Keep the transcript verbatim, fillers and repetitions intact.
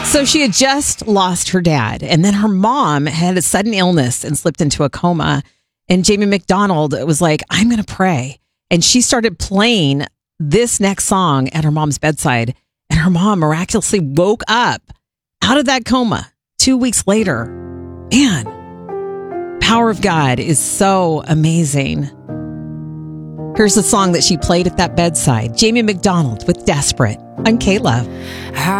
So she had just lost her dad, and then her mom had a sudden illness and slipped into a coma. And Jamie McDonald was like, I'm going to pray. And she started playing this next song at her mom's bedside. And her mom miraculously woke up out of that coma two weeks later. Man, power of God is so amazing. Here's the song that she played at that bedside. Jamie McDonald with Desperate on K-Love.